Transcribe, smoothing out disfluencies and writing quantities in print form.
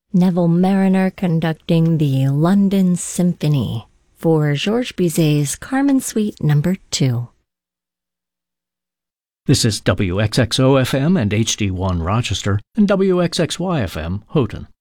Neville Mariner conducting the London Symphony for Georges Bizet's Carmen Suite No. 2. This is WXXO-FM and HD1 Rochester and WXXY-FM Houghton.